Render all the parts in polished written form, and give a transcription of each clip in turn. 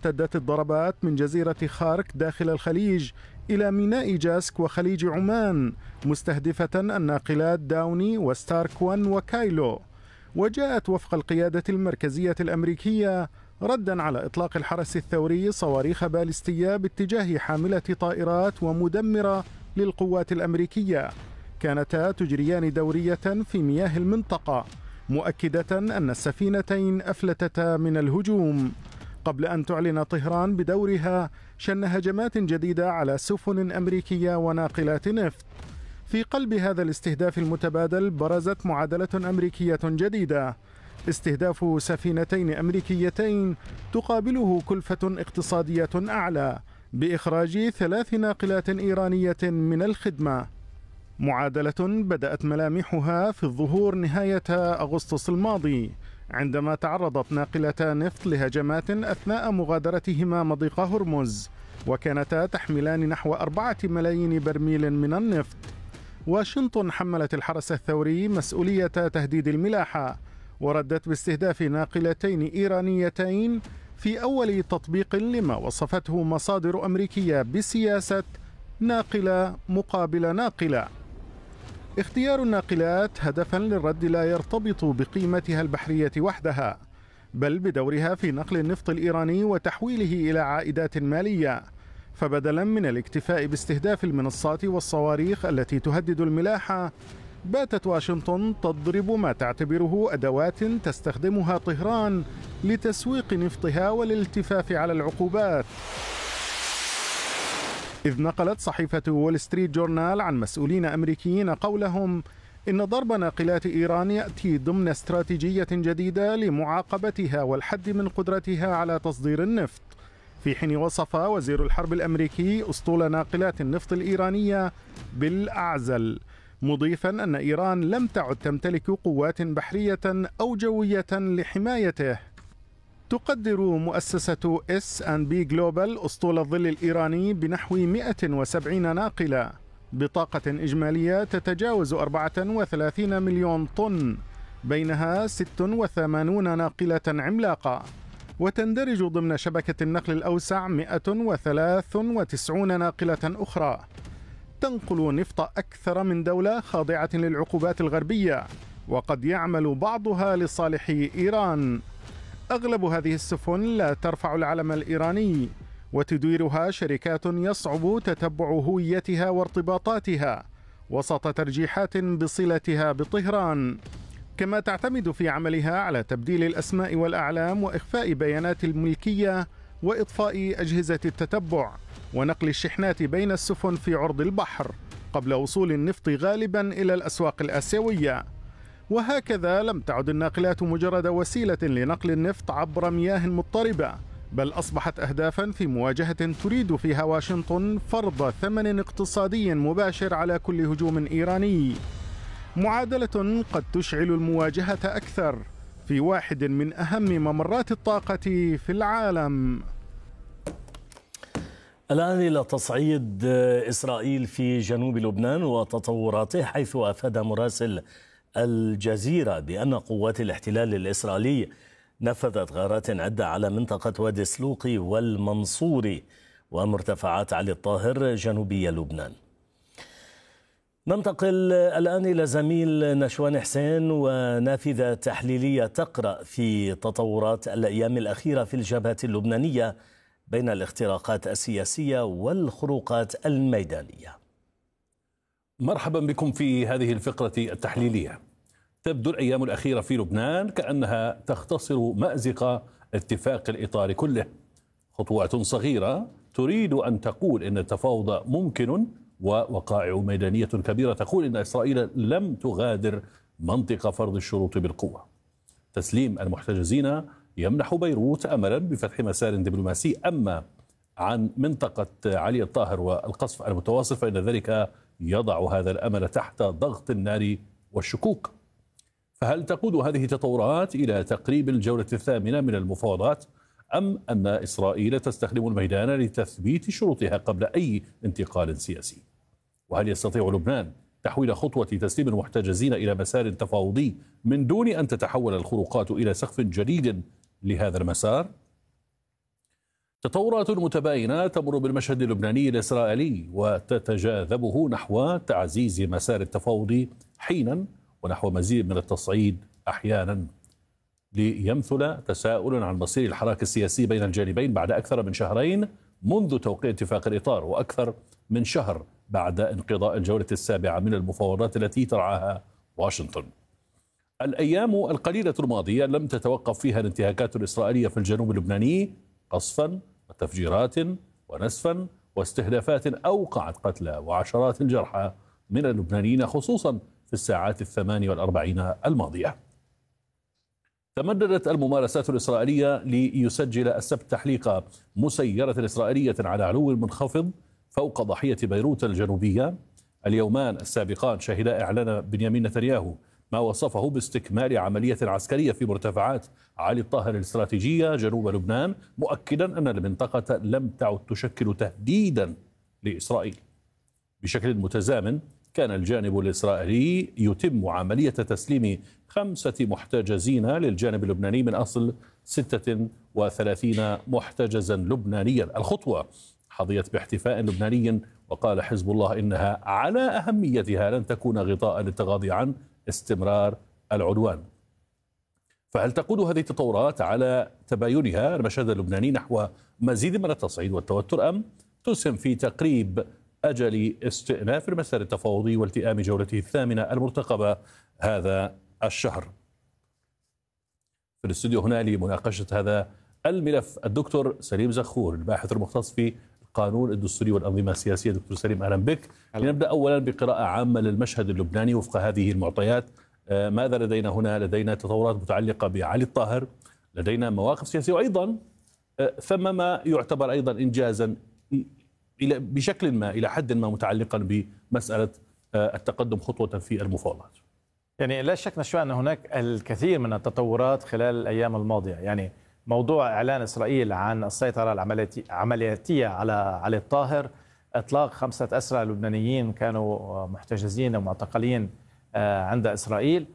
امتدت الضربات من جزيرة خارك داخل الخليج إلى ميناء جاسك وخليج عمان، مستهدفة الناقلات داوني وستارك 1 وكايلو. وجاءت وفق القيادة المركزية الأمريكية ردا على إطلاق الحرس الثوري صواريخ باليستية باتجاه حاملة طائرات ومدمرة للقوات الأمريكية، كانتا تجريان دورية في مياه المنطقة، مؤكدة أن السفينتين أفلتتا من الهجوم، قبل أن تعلن طهران بدورها شن هجمات جديدة على سفن أمريكية وناقلات نفط. في قلب هذا الاستهداف المتبادل برزت معادلة أمريكية جديدة، استهداف سفينتين أمريكيتين تقابله كلفة اقتصادية أعلى بإخراج 3 ناقلات إيرانية من الخدمة. معادلة بدأت ملامحها في الظهور نهاية أغسطس الماضي، عندما تعرضت ناقلتا نفط لهجمات أثناء مغادرتهما مضيق هرمز، وكانتا تحملان نحو 4 ملايين برميل من النفط. واشنطن حملت الحرس الثوري مسؤولية تهديد الملاحة، وردت باستهداف ناقلتين إيرانيتين في أول تطبيق لما وصفته مصادر أمريكية بسياسة ناقلة مقابل ناقلة. اختيار الناقلات هدفا للرد لا يرتبط بقيمتها البحرية وحدها، بل بدورها في نقل النفط الإيراني وتحويله إلى عائدات مالية. فبدلا من الاكتفاء باستهداف المنصات والصواريخ التي تهدد الملاحة، باتت واشنطن تضرب ما تعتبره أدوات تستخدمها طهران لتسويق نفطها والالتفاف على العقوبات. إذ نقلت صحيفة وول ستريت جورنال عن مسؤولين أمريكيين قولهم إن ضرب ناقلات إيران يأتي ضمن استراتيجية جديدة لمعاقبتها والحد من قدرتها على تصدير النفط، في حين وصف وزير الحرب الأمريكي أسطول ناقلات النفط الإيرانية بالأعزل، مضيفا أن إيران لم تعد تمتلك قوات بحرية أو جوية لحمايته. تقدر مؤسسة S&P Global أسطول الظل الإيراني بنحو 170 ناقلة بطاقة إجمالية تتجاوز 34 مليون طن، بينها 86 ناقلة عملاقة، وتندرج ضمن شبكة النقل الأوسع 193 ناقلة أخرى تنقل نفط أكثر من دولة خاضعة للعقوبات الغربية، وقد يعمل بعضها لصالح إيران. أغلب هذه السفن لا ترفع العلم الإيراني، وتديرها شركات يصعب تتبع هويتها وارتباطاتها وسط ترجيحات بصلتها بطهران، كما تعتمد في عملها على تبديل الأسماء والأعلام وإخفاء بيانات الملكية وإطفاء أجهزة التتبع ونقل الشحنات بين السفن في عرض البحر قبل وصول النفط غالبا إلى الأسواق الآسيوية. وهكذا لم تعد الناقلات مجرد وسيلة لنقل النفط عبر مياه مضطربة، بل أصبحت أهدافا في مواجهة تريد فيها واشنطن فرض ثمن اقتصادي مباشر على كل هجوم إيراني، معادلة قد تشعل المواجهة أكثر في واحد من أهم ممرات الطاقة في العالم. الآن إلى تصعيد إسرائيل في جنوب لبنان وتطوراته، حيث أفاد مراسل الجزيرة بأن قوات الاحتلال الإسرائيلي نفذت غارات عدة على منطقة وادي السلوقي والمنصوري ومرتفعات علي الطاهر جنوبي لبنان. ننتقل الآن إلى زميل نشوان حسين ونافذة تحليلية تقرأ في تطورات الأيام الأخيرة في الجبهة اللبنانية بين الاختراقات السياسية والخروقات الميدانية. مرحبا بكم في هذه الفقرة التحليلية. تبدو الأيام الأخيرة في لبنان كأنها تختصر مأزق اتفاق الإطار كله، خطوات صغيرة تريد أن تقول إن التفاوض ممكن، ووقائع ميدانية كبيرة تقول إن إسرائيل لم تغادر منطقة فرض الشروط بالقوة. تسليم المحتجزين يمنح بيروت أملا بفتح مسار دبلوماسي، أما عن منطقة علي الطاهر والقصف المتواصل فإن ذلك يضع هذا الأمل تحت ضغط النار والشكوك. فهل تقود هذه التطورات إلى تقريب الجولة الثامنة من المفاوضات، أم أن إسرائيل تستخدم الميدان لتثبيت شروطها قبل أي انتقال سياسي؟ وهل يستطيع لبنان تحويل خطوة تسليم المحتجزين إلى مسار تفاوضي من دون أن تتحول الخروقات إلى سقف جديد لهذا المسار؟ تطورات متباينة تمر بالمشهد اللبناني الإسرائيلي وتتجاذبه نحو تعزيز مسار التفاوض حينا ونحو مزيد من التصعيد أحيانا، ليمثل تساؤل عن مصير الحراك السياسي بين الجانبين بعد أكثر من شهرين منذ توقيع اتفاق الإطار، وأكثر من شهر بعد انقضاء الجولة السابعة من المفاوضات التي ترعاها واشنطن. الأيام القليلة الماضية لم تتوقف فيها الانتهاكات الإسرائيلية في الجنوب اللبناني قصفا وتفجيرات ونسفا واستهدافات أوقعت قتلى وعشرات الجرحى من اللبنانيين، خصوصا في الساعات 48 الماضية. تمددت الممارسات الإسرائيلية ليسجل السبت تحليق مسيرة إسرائيلية على علو منخفض فوق ضاحية بيروت الجنوبية. اليومان السابقان شهدا إعلان بنيامين نتنياهو ما وصفه باستكمال عملية عسكرية في مرتفعات علي الطاهر الاستراتيجية جنوب لبنان، مؤكدا أن المنطقة لم تعد تشكل تهديدا لإسرائيل. بشكل متزامن كان الجانب الإسرائيلي يتم عملية تسليم 5 محتجزين للجانب اللبناني من أصل 36 محتجزا لبنانيا. الخطوة حظيت باحتفاء لبناني، وقال حزب الله إنها على أهميتها لن تكون غطاء للتغاضي عن استمرار العدوان. فهل تقود هذه التطورات على تباينها المشهد اللبناني نحو مزيد من التصعيد والتوتر، أم تسهم في تقريب أجل استئناف المسار التفاوضي والتئام جولته الثامنة المرتقبة هذا الشهر؟ في الاستوديو هنا لمناقشة هذا الملف الدكتور سليم زخور، الباحث المختص في القانون الدستوري والأنظمة السياسية. دكتور سليم أهلا بك. لنبدأ أولا بقراءة عامة للمشهد اللبناني وفق هذه المعطيات. ماذا لدينا هنا؟ لدينا تطورات متعلقة بعلي الطاهر، لدينا مواقف سياسية، وأيضا ثم ما يعتبر أيضا إنجازا بشكل ما إلى حد ما متعلقا بمسألة التقدم خطوة في المفاوضات. يعني لا شك نشوى أن هناك الكثير من التطورات خلال الأيام الماضية. يعني موضوع إعلان إسرائيل عن السيطرة العملياتية على علي الطاهر، إطلاق 5 أسرى لبنانيين كانوا محتجزين ومعتقلين عند إسرائيل،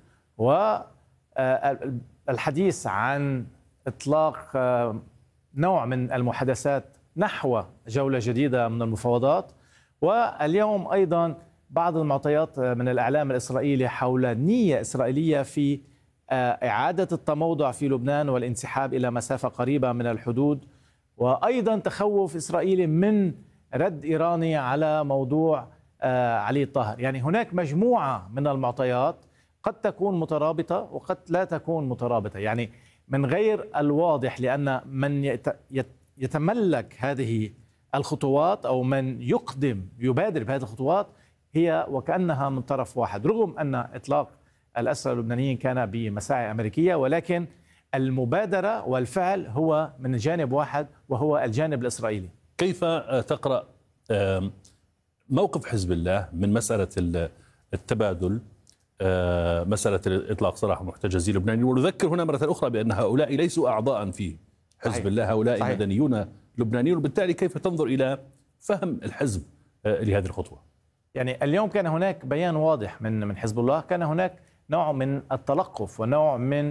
والحديث عن إطلاق نوع من المحادثات نحو جولة جديدة من المفاوضات. واليوم أيضا بعض المعطيات من الإعلام الإسرائيلي حول نية إسرائيلية في إعادة التموضع في لبنان والانسحاب إلى مسافة قريبة من الحدود، وأيضا تخوف إسرائيلي من رد إيراني على موضوع علي الطاهر. يعني هناك مجموعة من المعطيات قد تكون مترابطة وقد لا تكون مترابطة، يعني من غير الواضح، لأن من يتملك هذه الخطوات أو من يبادر بهذه الخطوات هي وكأنها من طرف واحد، رغم أن إطلاق الأسرى اللبنانيين كان بمساعي أمريكية، ولكن المبادرة والفعل هو من جانب واحد وهو الجانب الإسرائيلي. كيف تقرأ موقف حزب الله من مسألة التبادل، مسألة إطلاق سراح محتجزي لبنانيين؟ ونذكر هنا مرة أخرى بأن هؤلاء ليسوا أعضاء في حزب الله، هؤلاء صحيح. مدنيون لبنانيون، وبالتالي كيف تنظر إلى فهم الحزب لهذه الخطوة؟ يعني اليوم كان هناك بيان واضح من حزب الله، كان هناك نوع من التلقف ونوع من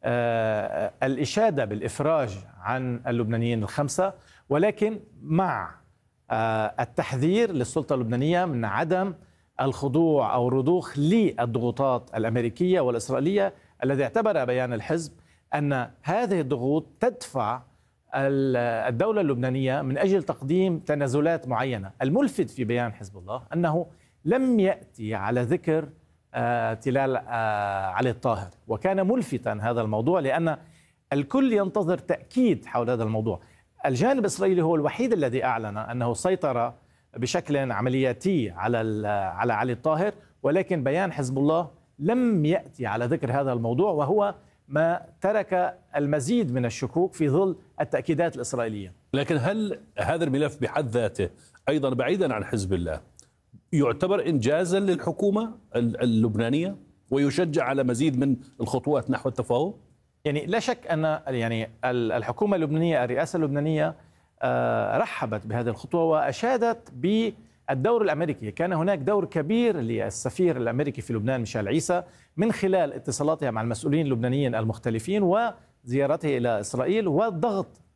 الإشادة بالإفراج عن اللبنانيين ال5، ولكن مع التحذير للسلطة اللبنانية من عدم الخضوع أو الرضوخ للضغوطات الأمريكية والإسرائيلية، الذي اعتبر بيان الحزب أن هذه الضغوط تدفع الدولة اللبنانية من أجل تقديم تنازلات معينة. الملفت في بيان حزب الله أنه لم يأتي على ذكر تلال علي الطاهر، وكان ملفتا هذا الموضوع لأن الكل ينتظر تأكيد حول هذا الموضوع. الجانب الإسرائيلي هو الوحيد الذي أعلن أنه سيطر بشكل عملياتي على علي الطاهر، ولكن بيان حزب الله لم يأتي على ذكر هذا الموضوع، وهو ما ترك المزيد من الشكوك في ظل التأكيدات الإسرائيلية. لكن هل هذا الملف بحد ذاته أيضا بعيدا عن حزب الله يعتبر إنجازا للحكومة اللبنانية ويشجع على مزيد من الخطوات نحو التفاوض؟ يعني لا شك أن يعني الحكومة اللبنانية، الرئاسة اللبنانية رحبت بهذه الخطوة وأشادت بالدور الأمريكي. كان هناك دور كبير للسفير الأمريكي في لبنان ميشيل عيسى من خلال اتصالاتها مع المسؤولين اللبنانيين المختلفين وزيارته إلى إسرائيل والضغط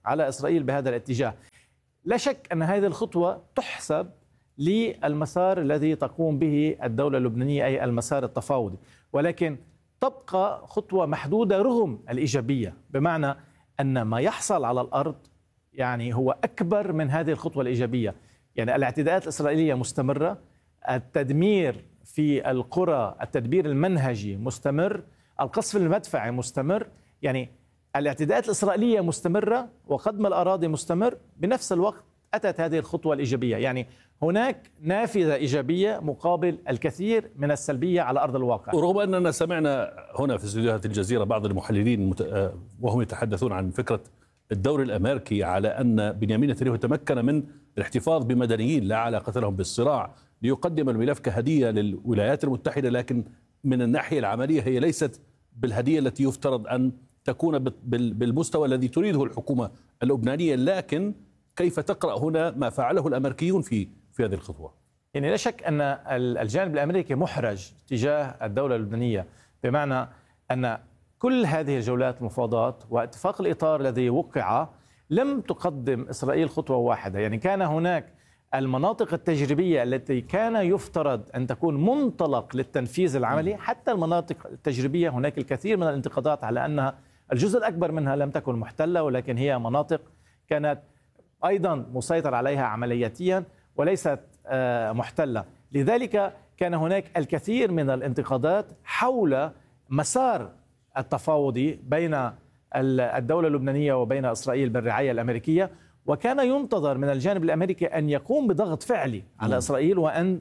على إسرائيل بهذا الاتجاه. لا شك أن هذه الخطوة تحسب للمسار الذي تقوم به الدولة اللبنانية، أي المسار التفاوضي، ولكن تبقى خطوة محدودة رغم الإيجابية، بمعنى أن ما يحصل على الأرض يعني هو أكبر من هذه الخطوة الإيجابية. يعني الاعتداءات الإسرائيلية مستمرة، التدمير في القرى، التدبير المنهجي مستمر، القصف المدفعي مستمر، يعني الاعتداءات الإسرائيلية مستمرة وقدم الأراضي مستمر. بنفس الوقت أتت هذه الخطوة الإيجابية، يعني هناك نافذة إيجابية مقابل الكثير من السلبية على أرض الواقع. ورغم أننا سمعنا هنا في استديوهات الجزيرة بعض المحللين وهم يتحدثون عن فكرة الدور الأمريكي على أن بنيامين نتنياهو تمكن من الاحتفاظ بمدنيين لا علاقة لهم بالصراع ليقدم الملف كهدية للولايات المتحدة، لكن من الناحية العملية هي ليست بالهدية التي يفترض أن تكون بالمستوى الذي تريده الحكومة اللبنانية. لكن كيف تقرأ هنا ما فعله الأمريكيون في هذه الخطوة؟ يعني لا شك أن الجانب الأمريكي محرج تجاه الدولة اللبنانية، بمعنى أن كل هذه الجولات المفاوضات واتفاق الإطار الذي وقع لم تقدم إسرائيل خطوة واحدة. يعني كان هناك المناطق التجريبية التي كان يفترض أن تكون منطلق للتنفيذ العملي. حتى المناطق التجريبية هناك الكثير من الانتقادات على أنها الجزء الأكبر منها لم تكن محتلة، ولكن هي مناطق كانت أيضا مسيطر عليها عملياتيا وليست محتلة. لذلك كان هناك الكثير من الانتقادات حول مسار التفاوضي بين الدولة اللبنانية وبين إسرائيل بالرعاية الأمريكية، وكان ينتظر من الجانب الأمريكي أن يقوم بضغط فعلي على إسرائيل وأن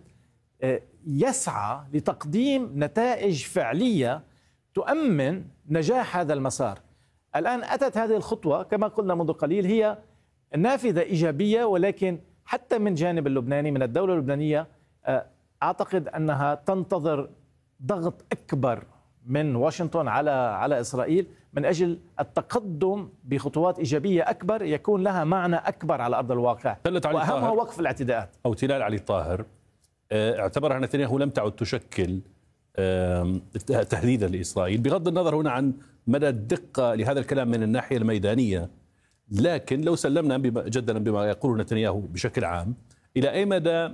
يسعى لتقديم نتائج فعلية تؤمن نجاح هذا المسار. الآن أتت هذه الخطوة كما قلنا منذ قليل، هي نافذة إيجابية، ولكن حتى من جانب اللبناني من الدولة اللبنانية أعتقد أنها تنتظر ضغط أكبر من واشنطن على إسرائيل من أجل التقدم بخطوات إيجابية أكبر يكون لها معنى أكبر على أرض الواقع، وأهمها وقف الاعتداءات. أو تلال علي طاهر اعتبرها نتنياهو لم تعد تشكل تهديدا لإسرائيل، بغض النظر هنا عن مدى الدقة لهذا الكلام من الناحية الميدانية. لكن لو سلمنا جدلا بما يقوله نتنياهو بشكل عام، إلى أي مدى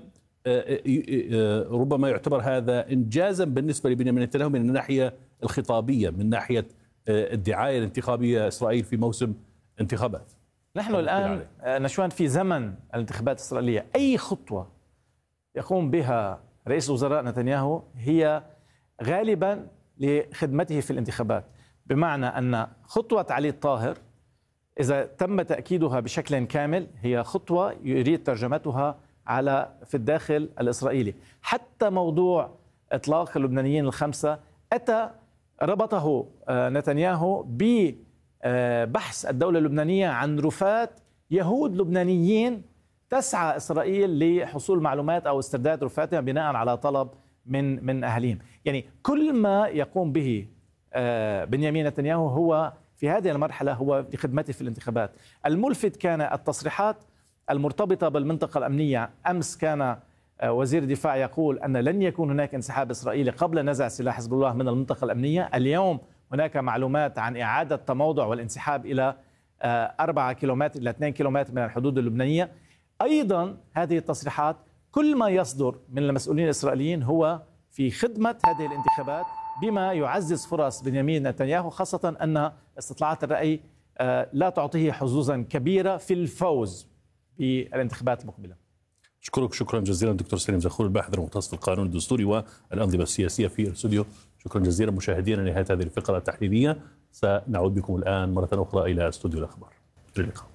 ربما يعتبر هذا إنجازا بالنسبة لبنيامين نتنياهو من الناحية الخطابية، من ناحية الدعاية الانتخابية إسرائيل في موسم انتخابات؟ نحن الآن نشوان في زمن الانتخابات الإسرائيلية. أي خطوة يقوم بها رئيس الوزراء نتنياهو هي غالبا لخدمته في الانتخابات، بمعنى أن خطوة علي الطاهر إذا تم تأكيدها بشكل كامل هي خطوة يريد ترجمتها في الداخل الإسرائيلي. حتى موضوع إطلاق اللبنانيين الخمسة ربطه نتنياهو ببحث الدولة اللبنانية عن رفات يهود لبنانيين تسعى إسرائيل لحصول معلومات أو استرداد رفاتهم بناء على طلب من أهلهم. يعني كل ما يقوم به بنيامين نتنياهو هو في هذه المرحلة هو لخدمته في الانتخابات. الملفت كان التصريحات المرتبطة بالمنطقة الأمنية. أمس كان وزير الدفاع يقول أن لن يكون هناك انسحاب إسرائيلي قبل نزع سلاح حزب الله من المنطقة الأمنية. اليوم هناك معلومات عن إعادة تموضع والانسحاب إلى 4 كيلومتر إلى 2 كيلومتر من الحدود اللبنانية. أيضا هذه التصريحات كل ما يصدر من المسؤولين الإسرائيليين هو في خدمة هذه الانتخابات بما يعزز فرص بنيامين نتنياهو، خاصة أن استطلاعات الرأي لا تعطيه حظوظا كبيرة في الفوز بالانتخابات المقبلة. أشكرك شكرا جزيلا دكتور سليم زغلول، الباحث المختص في القانون الدستوري والأنظمة السياسية في الاستوديو. شكرا جزيلا مشاهدينا، نهاية هذه الفقرة التحليلية. سنعود بكم الآن مرة أخرى إلى استوديو الأخبار. إلى اللقاء.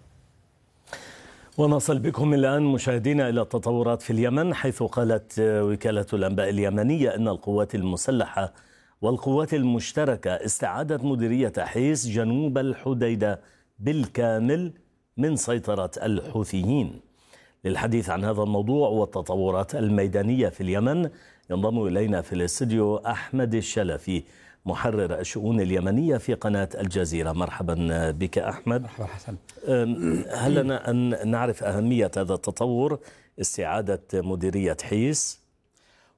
ونصل بكم الآن مشاهدينا إلى التطورات في اليمن، حيث قالت وكالة الأنباء اليمنية أن القوات المسلحة والقوات المشتركة استعادت مديرية حيس جنوب الحديدة بالكامل من سيطرة الحوثيين. للحديث عن هذا الموضوع والتطورات الميدانية في اليمن ينضم إلينا في الاستديو أحمد الشلفي، محرر الشؤون اليمنية في قناة الجزيرة. مرحبا بك أحمد. مرحبا حسن. هل لنا أن نعرف أهمية هذا التطور استعادة مديرية حيس؟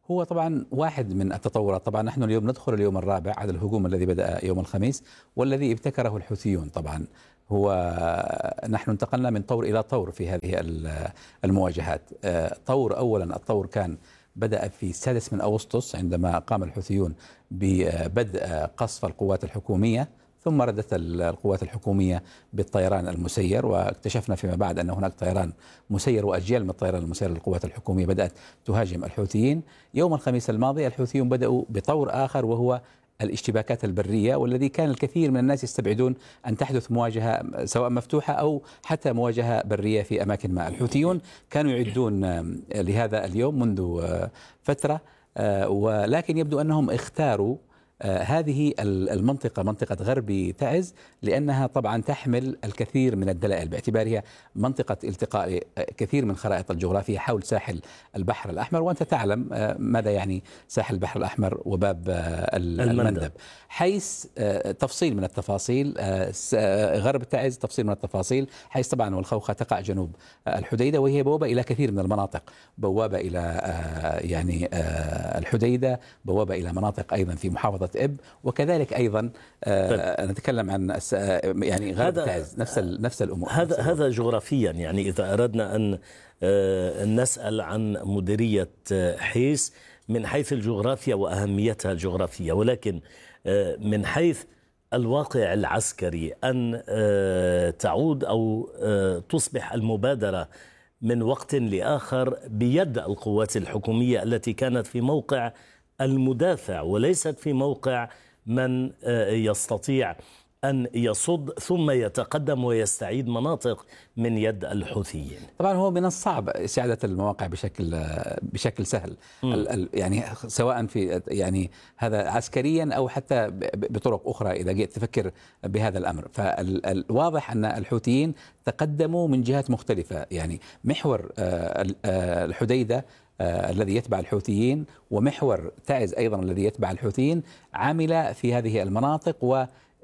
هو طبعا واحد من التطورات. طبعا نحن اليوم ندخل اليوم الرابع على الهجوم الذي بدأ يوم الخميس والذي ابتكره الحوثيون. طبعا هو نحن انتقلنا من طور إلى طور في هذه المواجهات. طور أولا، الطور كان بدأ في 6 أغسطس عندما قام الحوثيون ببدء قصف القوات الحكومية، ثم ردت القوات الحكومية بالطيران المسير، واكتشفنا فيما بعد أن هناك طيران مسير وأجيال من الطيران المسير للقوات الحكومية بدأت تهاجم الحوثيين. يوم الخميس الماضي الحوثيون بدأوا بطور آخر وهو الاشتباكات البرية، والذي كان الكثير من الناس يستبعدون أن تحدث مواجهة سواء مفتوحة أو حتى مواجهة برية في أماكن ما. الحوثيون كانوا يعدون لهذا اليوم منذ فترة، ولكن يبدو أنهم اختاروا هذه المنطقة، منطقة غربي تعز، لأنها طبعا تحمل الكثير من الدلائل باعتبارها منطقة التقاء كثير من خرائط الجغرافية حول ساحل البحر الأحمر، وأنت تعلم ماذا يعني ساحل البحر الأحمر وباب المندب. حيث تفصيل من التفاصيل، غرب تعز تفصيل من التفاصيل، حيث طبعا والخوخة تقع جنوب الحديدة، وهي بوابة إلى كثير من المناطق، بوابة إلى يعني الحديدة، بوابة إلى مناطق أيضا في محافظة إب، وكذلك أيضا نتكلم عن يعني غرب تعز نفس الأمور. هذا جغرافيا، يعني إذا أردنا أن نسأل عن مديرية حيس من حيث الجغرافيا وأهميتها الجغرافية، ولكن من حيث الواقع العسكري أن تعود أو تصبح المبادرة من وقت لآخر بيد القوات الحكومية التي كانت في موقع المدافع وليست في موقع من يستطيع أن يصد ثم يتقدم ويستعيد مناطق من يد الحوثيين. طبعا هو من الصعب استعادة المواقع بشكل سهل، يعني سواء في يعني هذا عسكريا أو حتى بطرق أخرى إذا جئت تفكر بهذا الأمر. فالواضح أن الحوثيين تقدموا من جهات مختلفة، يعني محور الحديدة الذي يتبع الحوثيين ومحور تعز أيضا الذي يتبع الحوثيين عمل في هذه المناطق، و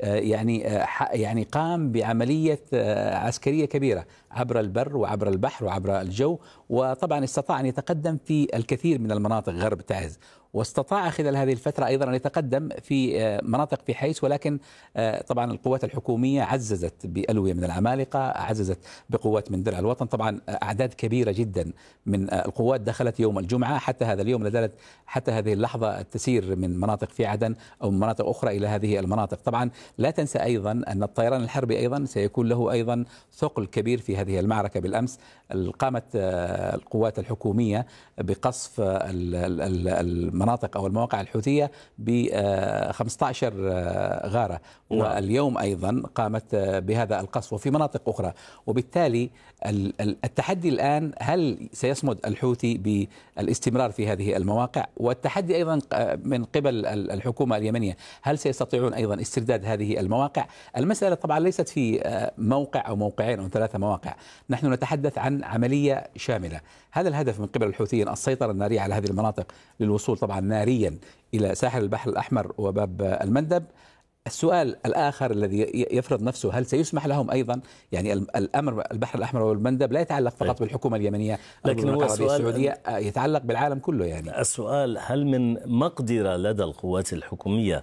يعني قام بعملية عسكرية كبيرة عبر البر وعبر البحر وعبر الجو، وطبعا استطاع أن يتقدم في الكثير من المناطق غرب تعز، واستطاع خلال هذه الفترة أيضا أن يتقدم في مناطق في حيس. ولكن طبعا القوات الحكومية عززت بألوية من العمالقة، عززت بقوات من درع الوطن. طبعا أعداد كبيرة جدا من القوات دخلت يوم الجمعة، حتى هذا اليوم لازالت حتى هذه اللحظة تسير من مناطق في عدن أو من مناطق أخرى إلى هذه المناطق. طبعا لا تنسى أيضا أن الطيران الحربي أيضا سيكون له أيضا ثقل كبير في هذه المعركة. بالأمس قامت القوات الحكومية بقصف المناطق أو المواقع الحوثية ب 15 غارة، واليوم أيضا قامت بهذا القصف وفي مناطق أخرى. وبالتالي التحدي الآن هل سيصمد الحوثي بالاستمرار في هذه المواقع، والتحدي أيضا من قبل الحكومة اليمنية هل سيستطيعون أيضا استرداد هذه المواقع. المسألة طبعا ليست في موقع أو موقعين أو 3 مواقع، نحن نتحدث عن عملية شاملة. هذا الهدف من قبل الحوثيين السيطرة النارية على هذه المناطق للوصول طبعا ناريا إلى ساحل البحر الأحمر وباب المندب. السؤال الآخر الذي يفرض نفسه، هل سيسمح لهم أيضا، يعني الأمر البحر الأحمر والمندب لا يتعلق فقط بالحكومة اليمنية لكن هو السعودية، يتعلق بالعالم كله. يعني السؤال، هل من مقدرة لدى القوات الحكومية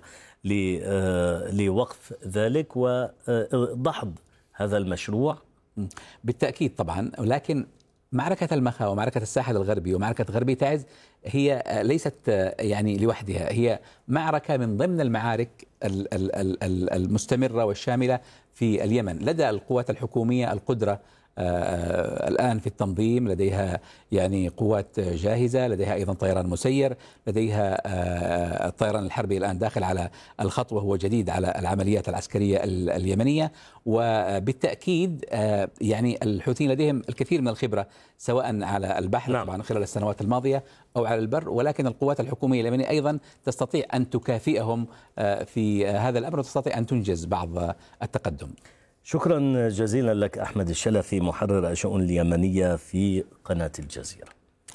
لوقف ذلك ودحض هذا المشروع؟ بالتأكيد طبعا، ولكن معركة المخا ومعركة الساحل الغربي ومعركة غربي تعز هي ليست يعني لوحدها، هي معركة من ضمن المعارك المستمرة والشاملة في اليمن. لدى القوات الحكومية القدرة الآن في التنظيم، لديها يعني قوات جاهزة، لديها أيضا طيران مسير، لديها الطيران الحربي الآن داخل على الخط وهو جديد على العمليات العسكرية اليمنية. وبالتأكيد يعني الحوثيين لديهم الكثير من الخبرة سواء على البحر طبعا خلال السنوات الماضية أو على البر، ولكن القوات الحكومية اليمنية أيضا تستطيع أن تكافئهم في هذا الأمر وتستطيع أن تنجز بعض التقدم. شكرا جزيلا لك أحمد الشلفي، محرر الشؤون اليمنية في قناة الجزيرة.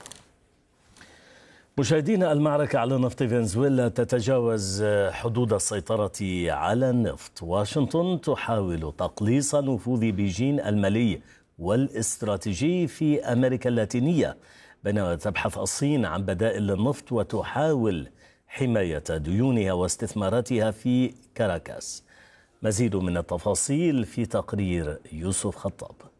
مشاهدينا، المعركة على نفط فنزويلا تتجاوز حدود السيطرة على النفط. واشنطن تحاول تقليص نفوذ بيجين المالي والاستراتيجي في أمريكا اللاتينية بينما تبحث الصين عن بدائل للنفط وتحاول حماية ديونها واستثماراتها في كاراكاس. مزيد من التفاصيل في تقرير يوسف خطاب.